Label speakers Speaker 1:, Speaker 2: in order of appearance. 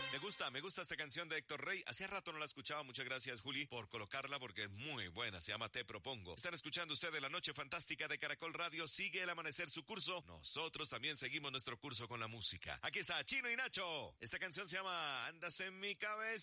Speaker 1: Me gusta esta canción de Héctor Rey. Hacía rato no la escuchaba. Muchas gracias, Juli, por colocarla porque es muy buena. Se llama Te Propongo. Están escuchando ustedes La Noche Fantástica de Caracol Radio. Sigue el amanecer su curso. Nosotros también seguimos nuestro curso con la música. Aquí está Chino y Nacho. Esta canción se llama Andas en mi cabeza.